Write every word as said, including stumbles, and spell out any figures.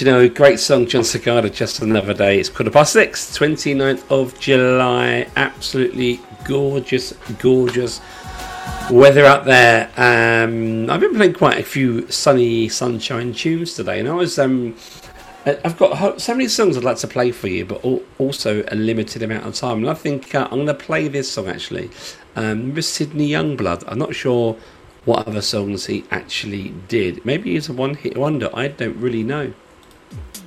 do you know, great song, John Sagada, Just Another Day. It's quarter past six, twenty-ninth of July. Absolutely gorgeous, gorgeous weather out there. Um, I've been playing quite a few sunny sunshine tunes today, and I was um, I've got so many songs I'd like to play for you, but also a limited amount of time. And I think uh, I'm going to play this song actually. Um, remember Sidney Youngblood? I'm not sure what other songs he actually did. Maybe he's a one-hit wonder. I don't really know.